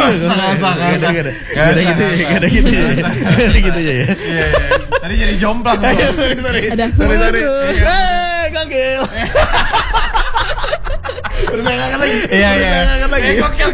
Gak ada gitu ya. Tadi jadi jomplang. Sorry. Gokil. Bersayangan lagi. Iya. Gokil.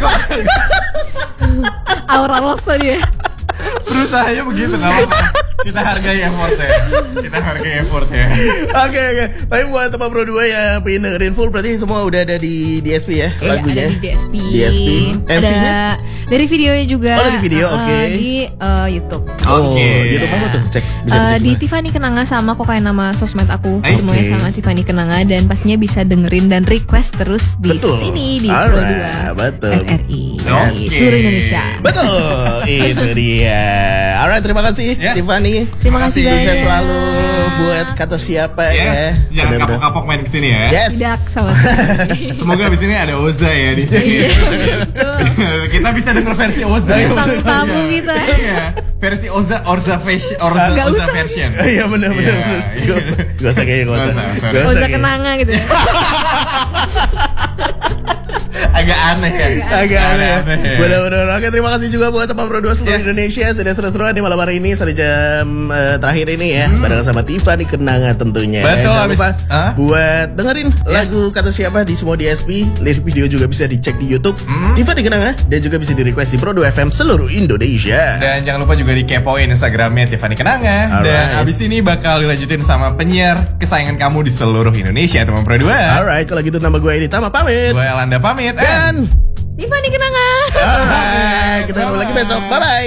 Aura loss tadi ya. Berusahanya begitu, gak apa-apa. Kita hargai effortnya. Oke. Tapi buat teman Pro 2 yang pengen dengerin full, berarti semua udah ada di DSP ya lagunya. Ada di DSP. MV-nya? Ada dari videonya juga. Oh, lagi video, oke. Di YouTube. Oke. YouTube apa tuh? Bisa dicek Di mana? Tiffany Kenanga sama kok kayak nama sosmed aku. I see. Semuanya sama Tiffany Kenanga, dan pastinya bisa dengerin dan request terus di Betul. sini di Pro Alright, 2 betul. FRI Oke. di seluruh Indonesia. Betul, itu dia. Alright, terima kasih Yes. Tiffany. Terima kasih Makasih. Sukses banyak. selalu buat kata siapa ya. Yes, jangan Bener-bener. kapok-kapok main kesini ya. Yes. Tidak sama sekali. Semoga abis ini ada Oza ya di sini. Kita bisa denger versi Oza. Tamu kita. Iya, versi Orza Nggak usah. version. Iya benar. Iya. Gak usah kayaknya gak usah. Sorry. Oza Kenanga gitu ya. Agak aneh ya. Agak aneh. Aneh. Benar-benar. Oke, terima kasih juga buat teman Pro 2 seluruh Yes. Indonesia sudah seru-seruan di malam hari ini sampai jam terakhir ini ya. Bareng sama Tiffany Kenanga tentunya. Betul, Jangan lupa Hah? buat dengerin lagu kata siapa di semua DSP. Lirik video juga bisa dicek di YouTube Tiffany Kenanga, dan juga bisa di request di Pro 2 FM seluruh Indonesia. Dan jangan lupa juga dikepoin Instagramnya Tiffany Kenanga. Dan Alright. abis ini bakal dilanjutin sama penyiar kesayangan kamu di seluruh Indonesia, teman Pro 2. Alright, kalau gitu nama gue ini Tama pamit. Gue Elanda pamit. Dan Tiffany Kenanga. alright, kita ketemu lagi besok. Bye bye.